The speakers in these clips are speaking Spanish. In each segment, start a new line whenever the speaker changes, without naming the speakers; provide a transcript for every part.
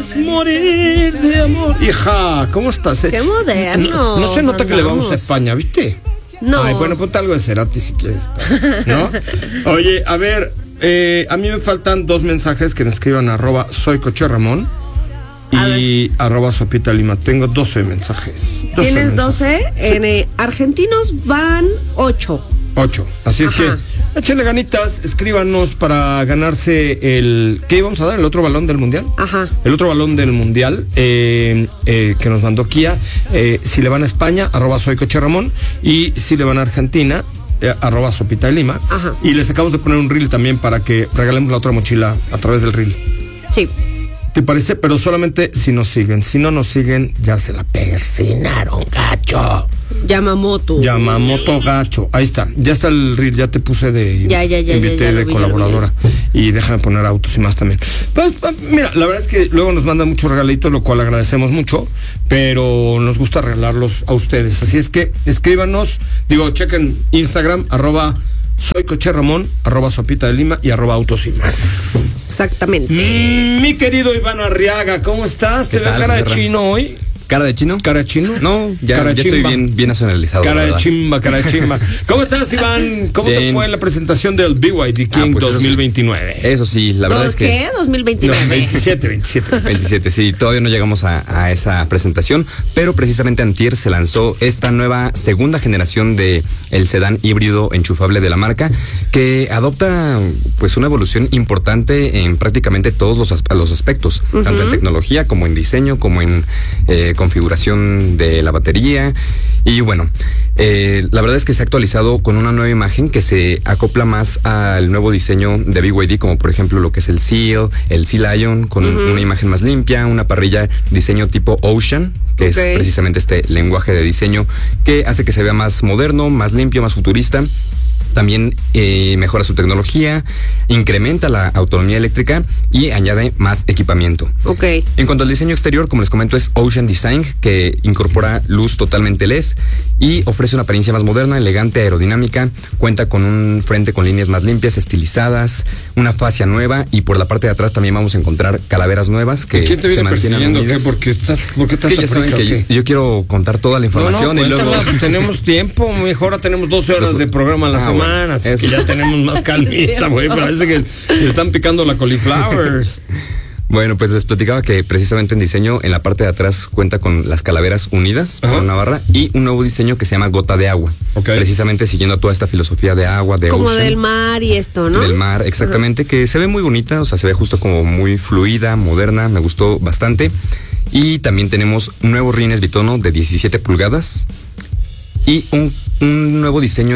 es morir de amor. Hija, ¿cómo estás?
Qué moderno.
No se nota que le vamos a España, ¿viste?
No.
Ay, bueno, ponte algo de Cerati si quieres, ¿no? Oye, a ver, a mí me faltan 2 mensajes que me escriban a @soycocherramón y @sopita lima. Tengo 12 mensajes.
¿Tienes 12?
Sí.
En argentinos van 8.
8. Así es que échenle ganitas, escríbanos para ganarse el... ¿Qué íbamos a dar? ¿El otro balón del mundial?
Ajá.
El otro balón del mundial que nos mandó Kia. Si le van a España, @soycocherramón. Y si le van a Argentina, @sopita lima.
Ajá.
Y les acabamos de poner un reel también para que regalemos la otra mochila a través del reel.
Sí.
¿Te parece? Pero solamente si nos siguen. Si no nos siguen, ya se la persinaron, gacho.
Yamamoto
gacho. Ahí está. Ya está el reel. Ya te puse de...
Ya,
invité
ya
de colaboradora. Y déjame poner autos y más también. Pues, mira, la verdad es que luego nos mandan muchos regalitos, lo cual agradecemos mucho. Pero nos gusta regalarlos a ustedes. Así es que escríbanos. Chequen Instagram, @soycocherramón, @sopita de lima y @autos y más.
Exactamente.
Mi querido Iván Arriaga, ¿cómo estás? ¿Te veo cara de chino hoy?
¿Cara de chino?
¿Cara de chino?
No, ya estoy bien nacionalizado.
Cara de chimba. ¿Cómo estás, Iván? ¿Cómo te fue la presentación del BYD King 2029?
Eso sí, la verdad es que...
¿Qué? 2029.
No, 27,
sí, todavía no llegamos a esa presentación, pero precisamente antier se lanzó esta nueva segunda generación de el sedán híbrido enchufable de la marca, que adopta pues una evolución importante en prácticamente todos los aspectos, tanto en tecnología como en diseño, como en configuración de la batería. Y bueno, la verdad es que se ha actualizado con una nueva imagen que se acopla más al nuevo diseño de BYD, como por ejemplo lo que es el Sea Lion, con una imagen más limpia, una parrilla diseño tipo Ocean, que es precisamente este lenguaje de diseño que hace que se vea más moderno, más limpio, más futurista. También mejora su tecnología, incrementa la autonomía eléctrica y añade más equipamiento. En cuanto al diseño exterior, como les comento, es Ocean Design, que incorpora luz totalmente LED y ofrece una apariencia más moderna, elegante, aerodinámica. Cuenta con un frente con líneas más limpias, estilizadas, una fascia nueva, y por la parte de atrás también vamos a encontrar calaveras nuevas que
¿quién te viene persiguiendo? ¿Por qué tanta prisa?
Yo quiero contar toda la información y luego...
Tenemos tiempo, mejor tenemos 12 horas de programa a la semana. Así que ya tenemos más calmita, güey. Parece que le están picando la cauliflowers.
Bueno, pues les platicaba que precisamente en diseño, en la parte de atrás cuenta con las calaveras unidas por una barra y un nuevo diseño que se llama gota de agua. Precisamente siguiendo toda esta filosofía de agua, de
como
ocean,
del mar y esto, ¿no?
Del mar, exactamente, que se ve muy bonita, o sea, se ve justo como muy fluida, moderna, me gustó bastante. Y también tenemos nuevos rines bitono de 17 pulgadas y un nuevo diseño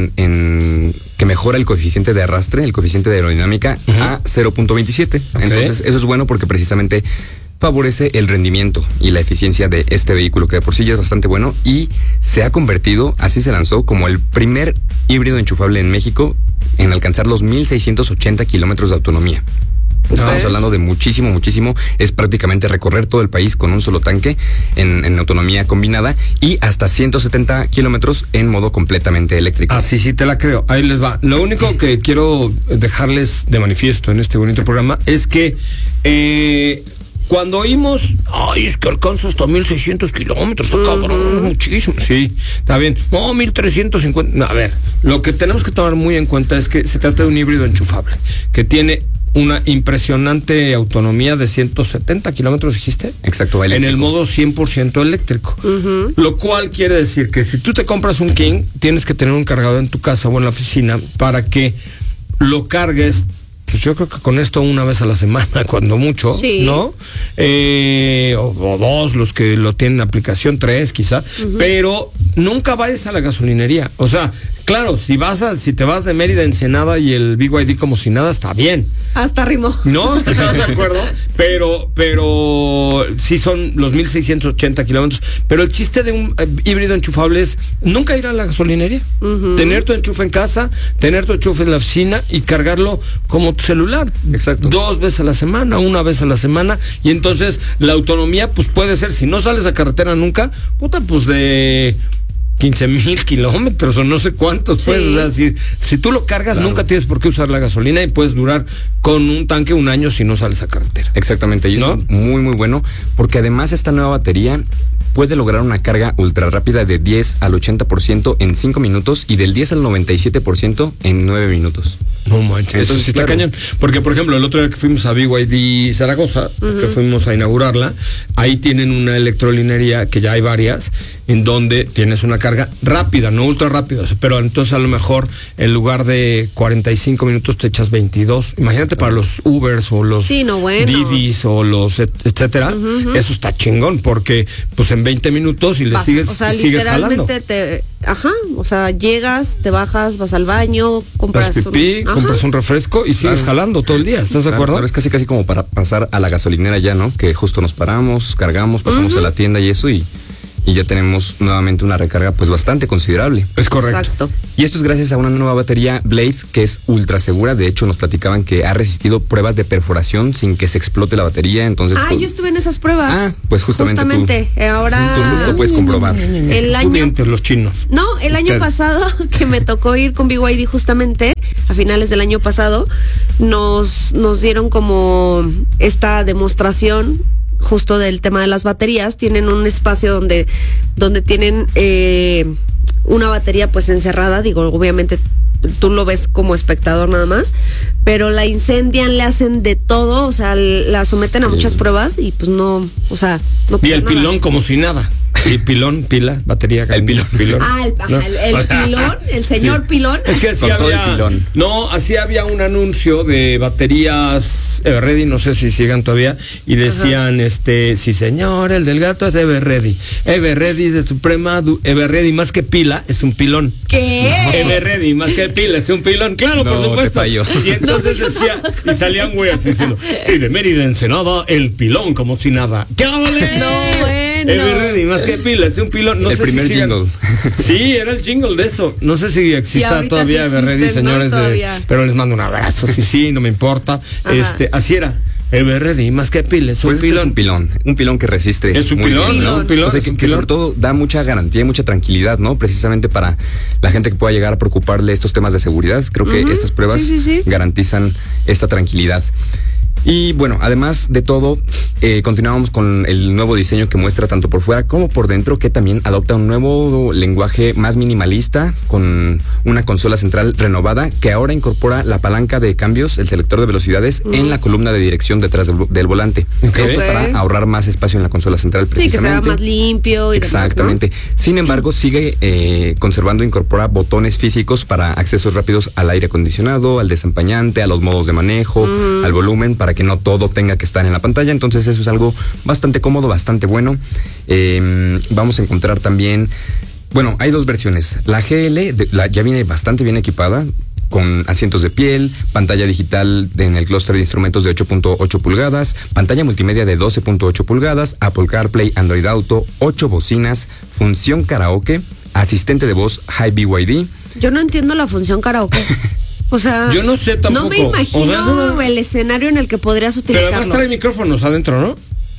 que mejora el coeficiente de arrastre, el coeficiente de aerodinámica a 0.27. Entonces, eso es bueno porque precisamente favorece el rendimiento y la eficiencia de este vehículo, que de por sí ya es bastante bueno, y se ha convertido, así se lanzó, como el primer híbrido enchufable en México en alcanzar los 1,680 kilómetros de autonomía. Estamos hablando de muchísimo. Es prácticamente recorrer todo el país con un solo tanque en autonomía combinada y hasta 170 kilómetros en modo completamente eléctrico.
Sí, te la creo. Ahí les va. Lo único que quiero dejarles de manifiesto en este bonito programa es que cuando oímos, es que alcanza hasta 1,600 kilómetros, está cabrón, muchísimo. Sí, está bien. No, 1,350. No, a ver, lo que tenemos que tomar muy en cuenta es que se trata de un híbrido enchufable que tiene una impresionante autonomía de 170 kilómetros, dijiste.
Exacto, eléctrico.
En el modo 100% eléctrico. Lo cual quiere decir que si tú te compras un King, tienes que tener un cargador en tu casa o en la oficina para que lo cargues. Pues yo creo que con esto una vez a la semana, cuando mucho, ¿no? O 2, los que lo tienen en aplicación, 3 quizá, pero nunca vayas a la gasolinería. O sea, claro, si te vas de Mérida a Ensenada y el BYD como si nada, está bien.
Hasta rimó.
¿No? ¿Estás de acuerdo? Pero sí son los 1,680 kilómetros. Pero el chiste de un híbrido enchufable es nunca ir a la gasolinería. Tener tu enchufe en casa, tener tu enchufe en la oficina y cargarlo como tu celular.
Exacto.
2 veces a la semana, 1 vez a la semana. Y entonces la autonomía, pues puede ser, si no sales a carretera nunca, pues de 15,000 kilómetros o no sé cuántos,
Sí.
pues, o sea, si tú lo cargas,
Claro.
nunca tienes por qué usar la gasolina y puedes durar con un tanque 1 año si no sales a carretera.
Exactamente, y eso
¿No?
es muy muy bueno, porque además esta nueva batería puede lograr una carga ultra rápida de 10 al 80% en 5 minutos y del 10 al 97% en 9 minutos.
No manches, eso sí está
claro.
cañón. Porque, por ejemplo, el otro día que fuimos a BYD Zaragoza, que fuimos a inaugurarla, ahí tienen una electrolinería, que ya hay varias, en donde tienes una carga rápida, no ultra rápida, pero entonces a lo mejor en lugar de 45 minutos te echas 22. Imagínate para los Ubers o los
Sí, no, bueno.
Didis o los etcétera, eso está chingón, porque pues en 20 minutos y le
Vas-
sigues,
o sea,
y sigues jalando.
literalmente o sea, llegas, te bajas, vas al baño, compras
Das pipí,
ajá.
compras un refresco y sigues jalando todo el día, ¿estás de
Claro,
acuerdo?
claro, es casi como para pasar a la gasolinera ya, ¿no? Que justo nos paramos, cargamos, pasamos a la tienda y eso y ya tenemos nuevamente una recarga pues bastante considerable.
Es correcto.
Exacto.
Y esto es gracias a una nueva batería Blade que es ultra segura. De hecho, nos platicaban que ha resistido pruebas de perforación sin que se explote la batería. Entonces,
Ah,
pues,
yo estuve en esas pruebas.
Ah, pues justamente tú.
Ahora
tú lo puedes comprobar.
el año
Pudientes los chinos.
No, el año
Ustedes.
pasado que me tocó ir con BYD justamente, a finales del año pasado, nos dieron como esta demostración justo del tema de las baterías. Tienen un espacio donde tienen una batería pues encerrada, digo, obviamente tú lo ves como espectador nada más, pero la incendian, le hacen de todo, o sea, la someten a
Sí.
muchas pruebas y pues no, o sea, no
Y
pasa
el
nada.
pilón como si nada. Y pilón, pila, batería.
El pilón.
Ah,
¿no?
el
O sea,
pilón, el señor
sí.
pilón.
Es que así
Con todo el
había.
pilón.
No, así había un anuncio de baterías Everready, no sé si sigan todavía, y decían, sí señor, el del gato es Everready. Everready de Suprema, Everready más que pila es un pilón.
¿Qué?
Everready más que pila es un pilón, claro,
No,
por
te
supuesto.
falló.
Y entonces
No, yo
decía, y salían güeyes así diciendo, y de Mérida Ensenada, el pilón como si nada. ¿Qué vale?
No, bueno.
Everready más que pila es un pilón. No
El
sé
primer
si sigan-
jingle.
Sí, era el jingle de eso. No sé si exista
ahorita
todavía
sí
Everready,
existe, ¿no?
señores,
Todavía.
pero les mando un abrazo. Sí, no me importa.
Ajá.
Así era. Everready más que pila es un
Pues este es
pilón.
un pilón que resiste.
Es un
muy
pilón,
bien, ¿no?
es un pilón,
O sea,
es un
que
pilón.
sobre todo da mucha garantía y mucha tranquilidad, ¿no? Precisamente para la gente que pueda llegar a preocuparle estos temas de seguridad. Creo que estas pruebas
Sí.
garantizan esta tranquilidad. Y bueno, además de todo, continuamos con el nuevo diseño que muestra tanto por fuera como por dentro, que también adopta un nuevo lenguaje más minimalista, con una consola central renovada que ahora incorpora la palanca de cambios, el selector de velocidades, en la columna de dirección detrás del volante.
Ok.
Esto para ahorrar más espacio en la consola central,
Sí, que sea
precisamente.
más limpio y
Exactamente. Sin embargo, sigue conservando, incorpora botones físicos para accesos rápidos al aire acondicionado, al desempañante, a los modos de manejo, al volumen, para que no todo tenga que estar en la pantalla. Entonces eso es algo bastante cómodo, bastante bueno. Vamos a encontrar también, bueno, hay dos versiones. La GL ya viene bastante bien equipada, con asientos de piel, pantalla digital en el clúster de instrumentos de 8.8 pulgadas, pantalla multimedia de 12.8 pulgadas, Apple CarPlay, Android Auto, 8 bocinas, función karaoke, asistente de voz Hi BYD.
Yo no entiendo la función karaoke. O sea,
Yo no sé tampoco.
No me imagino
O sea, es una-
el escenario en el que podrías
Pero además
utilizarlo.
trae micrófonos adentro, ¿no?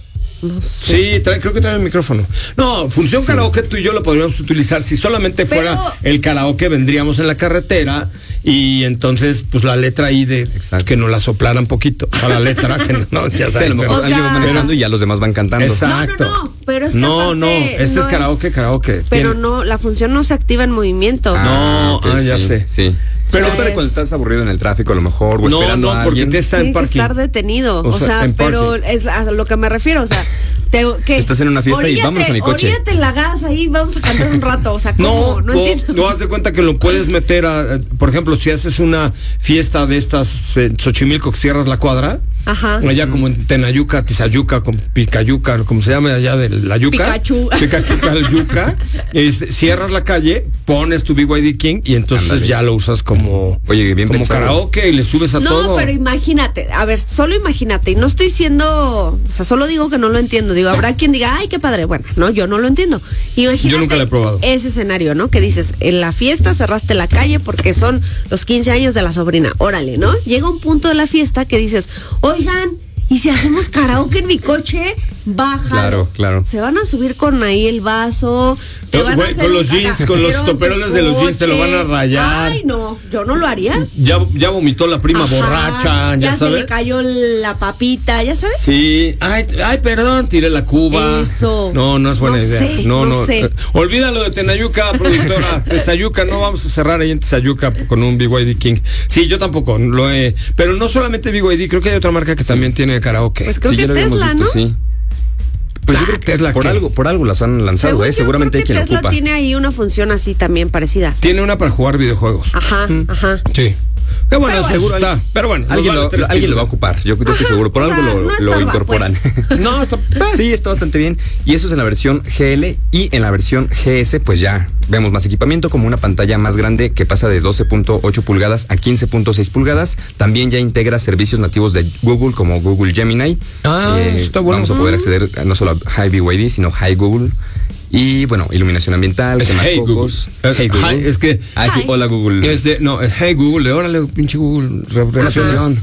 No sé.
Sí, creo que trae el micrófono. No, función karaoke tú y yo lo podríamos utilizar. Si solamente fuera
Pero-
el karaoke, vendríamos en la carretera y entonces, pues la letra ahí de
Exacto.
que nos la soplaran poquito. O sea, la letra que no, ya
Sí, a
sabes.
lo mejor
O
alguien va
sea-
manejando y ya los demás van cantando.
Exacto.
No, pero es que
No,
aparte
no, este es karaoke.
Pero
Tiene-
no, la función no se activa en movimiento.
No,
ok,
ya
sí,
sé.
Sí. Pero
Pues-
es para cuando estás aburrido en el tráfico, a lo mejor, o
No,
esperando a
porque
alguien.
te está
Tiene
en
que
parking.
estar detenido.
O
O
sea,
sea,
en
pero
parking.
es a lo que me refiero. O sea, que
Estás en una fiesta y vámonos a mi coche.
Oríate en la gas ahí, vamos a cantar un rato. O sea, ¿cómo? No entiendo.
No haz de cuenta que lo puedes meter por ejemplo, si haces una fiesta de estas en Xochimilco que cierras la cuadra,
Ajá.
allá como en Tenayuca, Tizayuca, con Picayuca, como se llama allá de la yuca.
Pikachu.
Yuca, cierras la calle, pones tu BYD King y entonces
Ándale.
ya lo usas como,
Oye, bien
como
pensado.
karaoke y le subes a
No,
todo.
pero imagínate, a ver, solo imagínate, y no estoy siendo, o sea, solo digo que no lo entiendo, digo, habrá quien diga, ay, qué padre, bueno, no, yo no lo entiendo. Imagínate
Yo nunca lo he probado.
ese escenario, ¿no? Que dices, en la fiesta cerraste la calle porque son los 15 años de la sobrina, órale, ¿no? Llega un punto de la fiesta que dices, oigan, ¿y si hacemos karaoke en mi coche? bájalo.
Claro.
Se van a subir con ahí el vaso, te van a hacer
con los jeans, con los toperoles de los jeans te lo van a rayar.
Ay, no, yo no lo haría.
Ya vomitó la prima borracha, ya sabes.
Se le cayó la papita, ya sabes.
Sí, ay, perdón, tiré la cuba.
Eso.
No es buena idea.
No sé.
Olvídalo de Tenayuca, productora. Tezayuca, no vamos a cerrar ahí en Tezayuca con un BYD King. Sí, yo tampoco lo he. Pero no solamente BYD, creo que hay otra marca que también tiene karaoke.
Pues creo
sí,
que
ya lo habíamos
Tesla,
visto,
¿no?
sí. Pues yo creo que
Tesla,
por algo las han lanzado, seguramente hay quien
Tesla
ocupa.
tiene ahí una función así también parecida.
Tiene una para jugar videojuegos.
Ajá.
Sí. Qué bueno,
Pero
seguro está. Pero bueno,
Alguien lo va a ocupar, yo estoy seguro. Por algo lo incorporan.
Pues.
No, está.
Sí, está bastante bien. Y eso es en la versión GL. Y en la versión GS, pues ya vemos más equipamiento, como una pantalla más grande que pasa de 12.8 pulgadas a 15.6 pulgadas. También ya integra servicios nativos de Google, como Google Gemini.
Está bueno.
Vamos a poder acceder no solo a Hi BYD, sino Hi Google. Y bueno, iluminación ambiental, temas
Hey Google.
Hey Google.
Hi, es que.
Sí, hola Google.
Es Hey Google, órale, pinche Google.
Reacción.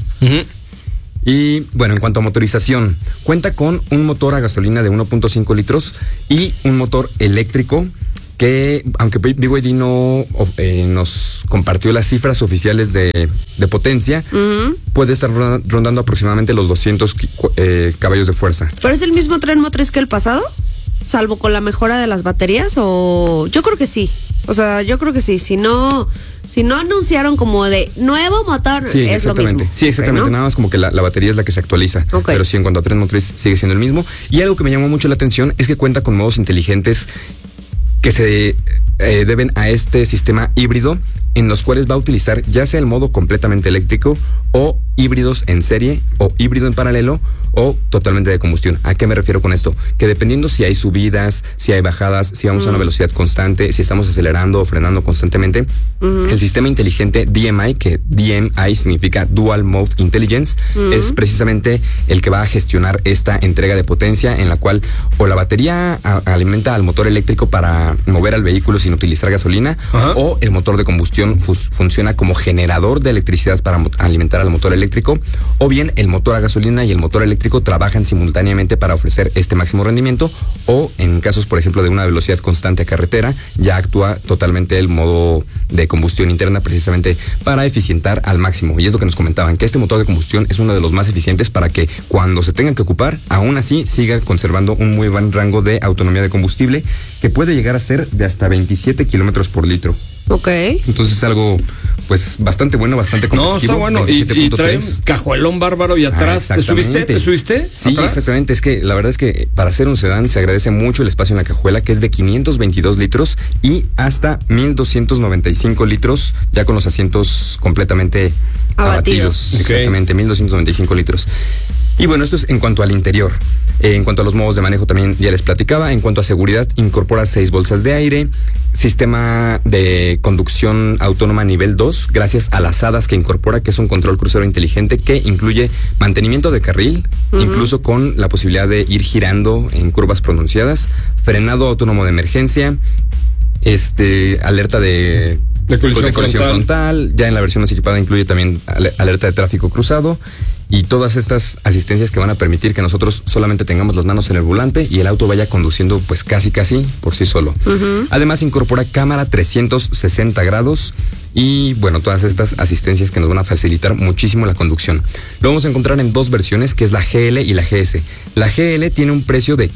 Y bueno, en cuanto a motorización, cuenta con un motor a gasolina de 1.5 litros y un motor eléctrico que, aunque BYD no nos compartió las cifras oficiales de potencia, puede estar rondando aproximadamente los 200 caballos de fuerza.
¿Pero es el mismo tren motriz que el pasado? Salvo con la mejora de las baterías, o yo creo que sí. O sea, yo creo que sí. Si no anunciaron como de nuevo motor,
sí,
es lo mismo.
Sí, exactamente.
¿No?
Nada más como que la batería es la que se actualiza.
Okay.
Pero sí, en cuanto a tren motriz, sigue siendo el mismo. Y algo que me llamó mucho la atención es que cuenta con modos inteligentes que se deben a este sistema híbrido, en los cuales va a utilizar ya sea el modo completamente eléctrico o híbridos en serie o híbrido en paralelo o totalmente de combustión. ¿A qué me refiero con esto? Que dependiendo si hay subidas, si hay bajadas, si vamos a una velocidad constante, si estamos acelerando o frenando constantemente, el sistema inteligente DMI, que DMI significa Dual Mode Intelligence, es precisamente el que va a gestionar esta entrega de potencia, en la cual o la batería alimenta al motor eléctrico para mover al vehículo sin utilizar gasolina, o el motor de combustión funciona como generador de electricidad para alimentar al motor eléctrico, o bien el motor a gasolina y el motor eléctrico trabajan simultáneamente para ofrecer este máximo rendimiento, o en casos, por ejemplo, de una velocidad constante a carretera, ya actúa totalmente el modo de combustión interna, precisamente para eficientar al máximo. Y es lo que nos comentaban, que este motor de combustión es uno de los más eficientes para que cuando se tengan que ocupar, aún así siga conservando un muy buen rango de autonomía de combustible, que puede llegar a ser de hasta 27 kilómetros por litro.
Ok.
Entonces es algo, pues, bastante bueno, bastante competitivo.
No, está bueno. Y trae un cajuelón bárbaro y atrás. ¿Te subiste?
Sí,
¿atrás?
exactamente. Es que la verdad es que para hacer un sedán se agradece mucho el espacio en la cajuela, que es de 522 litros y hasta 1295 litros, ya con los asientos completamente abatidos.
Okay.
Exactamente, 1295 litros. Y bueno, esto es en cuanto al interior. En cuanto a los modos de manejo también ya les platicaba. En cuanto a seguridad, incorpora 6 bolsas de aire, sistema de conducción autónoma nivel 2, gracias a las HADAS que incorpora, que es un control crucero inteligente que incluye mantenimiento de carril, incluso con la posibilidad de ir girando en curvas pronunciadas, frenado autónomo de emergencia, alerta de colisión frontal. Ya en la versión más equipada incluye también alerta de tráfico cruzado y todas estas asistencias que van a permitir que nosotros solamente tengamos las manos en el volante y el auto vaya conduciendo pues casi por sí solo. Además incorpora cámara 360 grados y bueno, todas estas asistencias que nos van a facilitar muchísimo la conducción. Lo vamos a encontrar en 2 versiones, que es la GL y la GS. La GL tiene un precio de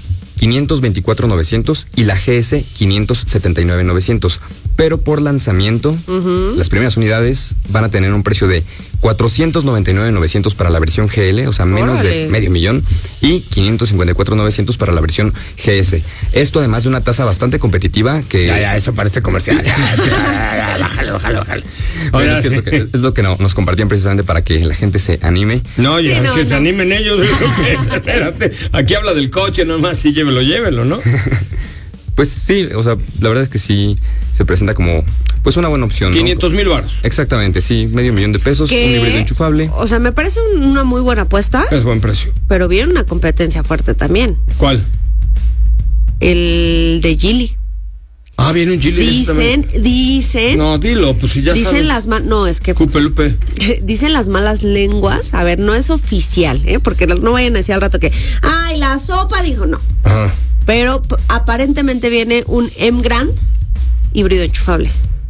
524,900 y la GS 579,900, pero por lanzamiento las primeras unidades van a tener un precio de 499,900 para la versión GL, o sea, menos de medio millón, y 554,900 para la versión GS. Esto además de una tasa bastante competitiva que...
Ya, eso parece comercial. Bájale.
Oiga, es lo que nos compartían precisamente para que la gente se anime.
No, se animen ellos. Espérate, aquí habla del coche nomás, sí, llévelo, ¿no?
Pues sí, o sea, la verdad es que sí se presenta como pues una buena opción,
500,000 baros.
Exactamente, sí, medio millón de pesos, un híbrido enchufable.
O sea, me parece una muy buena apuesta.
Es buen precio.
Pero viene una competencia fuerte también.
¿Cuál?
El de Geely.
Ah, viene un Geely.
Dicen.
No, dilo, pues si ya
dicen
sabes.
las no, es que
Lupe.
dicen las malas lenguas, a ver, no es oficial, porque no vayan a decir al rato que, ay, la sopa dijo, no.
Ajá.
Pero aparentemente viene un M-Grand híbrido enchufable.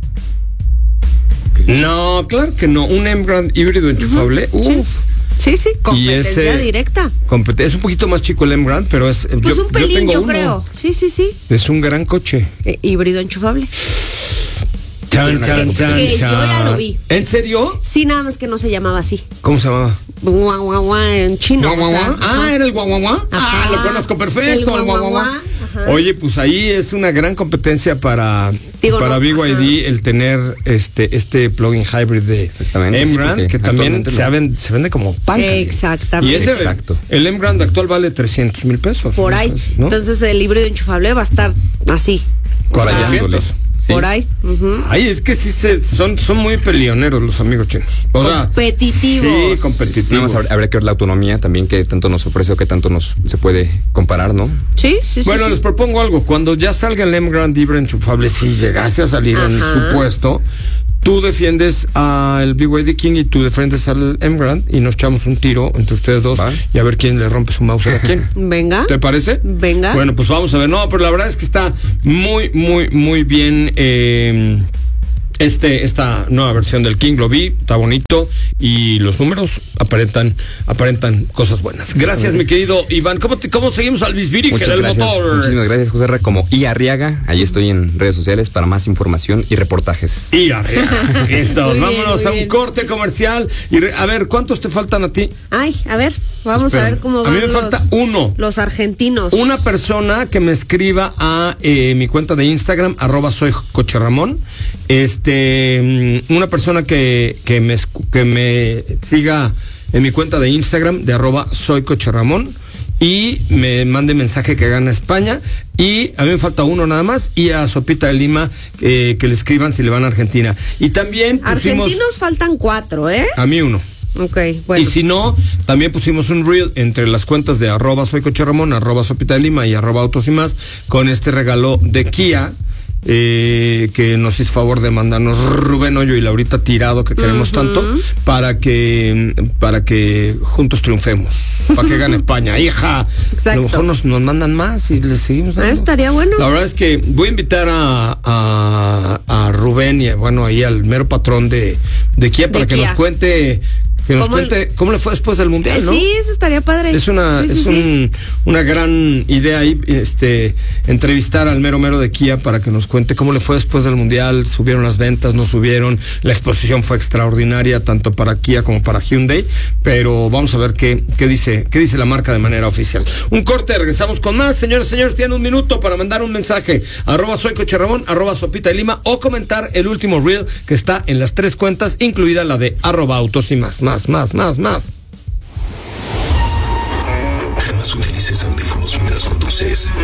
No, claro que no, un M-Grand híbrido enchufable.
Sí, competencia directa.
Es un poquito más chico el M-Grand, pero es...
Pues un pelín,
tengo
yo
uno.
creo. Sí.
Es un gran coche.
Híbrido enchufable.
Chan.
Yo ya lo vi.
¿En serio?
Sí, nada más que no se llamaba así.
¿Cómo se llamaba?
Guagua en chino.
¿Era el guaguaguá? Ah, lo conozco perfecto, el guaguaguá. Oye, pues ahí es una gran competencia para BYD el tener este plug-in hybrid de M-Grand, que también se vende como pan.
Exactamente.
Y el M-Grand actual vale 300,000 pesos.
Por ahí. ¿No? Entonces el híbrido enchufable va a estar así.
400.
Sí. Por ahí.
Ay, es que sí son muy peleoneros los amigos chinos.
Competitivos.
Sí, competitivos.
Habría que ver la autonomía también, que tanto nos ofrece o que tanto se puede comparar, ¿no?
Sí.
Bueno, les propongo algo. Cuando ya salga el M-Grand híbrido enchufable, si llegase a salir en su puesto, tú defiendes al BYD King y tú defiendes al M-Grand y nos echamos un tiro entre ustedes dos y a ver quién le rompe su mouse a quién.
Venga.
¿Te parece?
Venga.
Bueno, pues vamos a ver. No, pero la verdad es que está muy, muy, muy bien esta nueva versión del King. Lo vi, está bonito y los números aparentan cosas buenas. Gracias, mi querido Iván. ¿Cómo seguimos al Bisbirige del motor?
Muchísimas gracias, José R. Como I. Arriaga. Ahí estoy en redes sociales para más información y reportajes.
I. Arriaga. Entonces, vámonos a un corte comercial. Y a ver, ¿cuántos te faltan a ti?
Ay, a ver, vamos a ver cómo van.
A mí me falta uno.
Los argentinos.
Una persona que me escriba a mi cuenta de Instagram, @soycocherramón. Una persona que me siga en mi cuenta de Instagram de @soycocherramón y me mande mensaje que gana España. Y a mí me falta uno nada más, y a Sopita de Lima que le escriban si le van a Argentina. Y también
argentinos faltan 4,
a mí uno.
Ok, bueno.
Y si no, también pusimos un reel entre las cuentas de @soycocherramón, @Sopita de Lima y @autos y más, con este regalo de Kia, que nos hizo favor de mandarnos Rubén Hoyo y Laurita Tirado, que queremos tanto, para que juntos triunfemos, para que gane España, hija.
Exacto.
A lo mejor nos mandan más y les seguimos dando.
Estaría bueno.
La verdad es que voy a invitar a Rubén y ahí al mero patrón de Kia para que nos cuente cómo le fue después del Mundial, ¿no?
Sí, eso estaría padre.
Es una gran idea ahí, entrevistar al mero de Kia para que nos cuente cómo le fue después del Mundial. Subieron las ventas, no subieron. La exposición fue extraordinaria, tanto para Kia como para Hyundai. Pero vamos a ver qué dice la marca de manera oficial. Un corte, regresamos con más. Señores, tienen un minuto para mandar un mensaje. @soycocherramón, @Sopita de Lima, o comentar el último reel que está en las 3 cuentas, incluida la de @autos y más. Jamás
utilices audífonos mientras conduces.